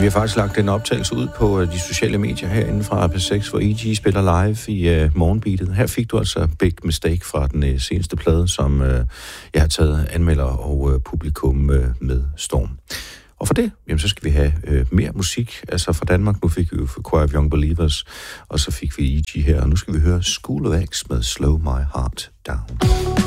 Vi har faktisk lagt den optagelse ud på de sociale medier herinde fra AP6, hvor E.G. spiller live i morgenbeatet. Her fik du altså Big Mistake fra den seneste plade, som jeg har taget anmelder og publikum med storm. Og for det, jamen, så skal vi have mere musik, altså fra Danmark. Nu fik vi jo Choir of Young Believers, og så fik vi E.G. her, og nu skal vi høre School of X med Slow My Heart Down.